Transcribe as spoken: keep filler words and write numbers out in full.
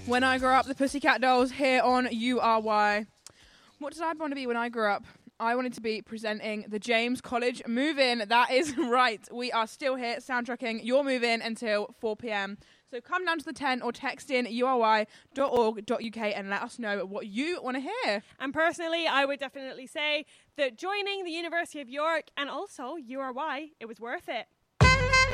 When I Grew Up, the Pussycat Dolls here on U R Y. What did I want to be when I grew up? I wanted to be presenting the James College Move-In. That is right. We are still here soundtracking your move-in until four p.m. So come down to the tent or text in u r y dot org dot u k and let us know what you want to hear. And personally, I would definitely say that joining the University of York and also U R Y, it was worth it.